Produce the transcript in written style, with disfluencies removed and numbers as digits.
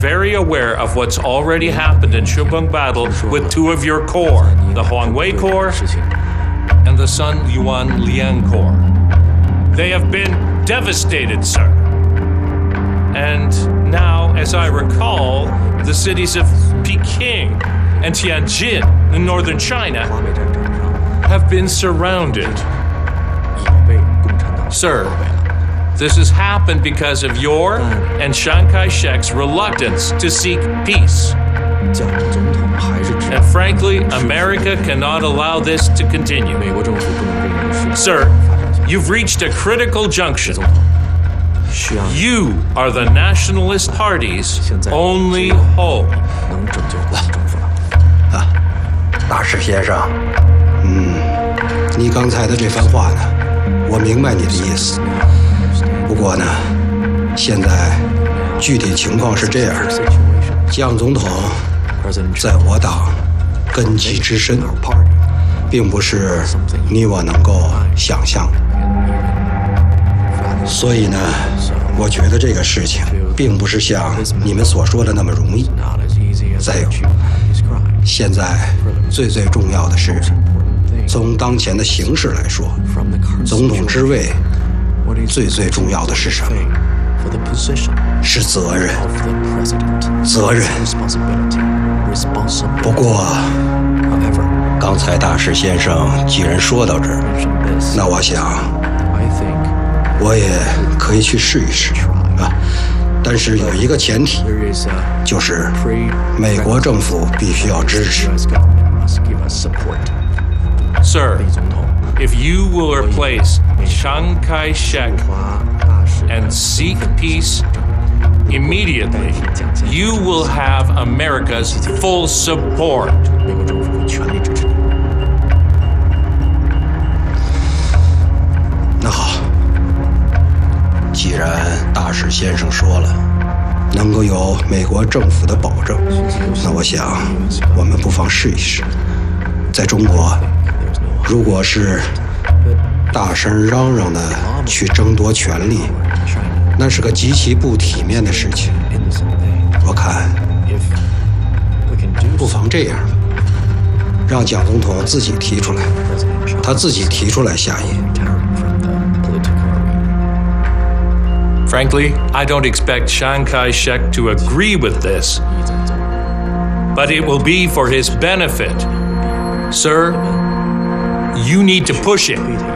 very aware of what's already happened in Shubong battle with two of your corps, the Huangwei Corps and the Sun Yuan Liang Corps. They have been devastated, sir. And now, as I recall, the cities of Peking and Tianjin in northern China have been surrounded. Sir, this has happened because of your and Chiang Kai-shek's reluctance to seek peace. And frankly, America cannot allow this to continue. Sir, you've reached a critical junction. You are the Nationalist Party's only hope. 大石先生，你刚才的这番话呢，我明白你的意思。不过呢，现在具体情况是这样的：江总统在我党根基之深，并不是你我能够想象的。所以呢，我觉得这个事情并不是像你们所说的那么容易。再有，现在最重要的是，从当前的形势来说，总统之位最重要的是什么？是责任。责任。不过，刚才大石先生既然说到这儿，那我想，我也可以去试一试啊。但是有一个前提，就是美国政府必须要支持。 Sir, if you will replace Chiang Kai-shek and seek peace immediately, you will have America's full support. 那好，既然大使先生说了，能够有美国政府的保证，那我想我们不妨试一试。在中国，如果是大声嚷嚷的去争夺权力，那是个极其不体面的事情。我看，不妨这样，让蒋总统自己提出来，他自己提出来下野。 Frankly, I don't expect Chiang Kai-shek to agree with this, but it will be for his benefit. Sir, you need to push him.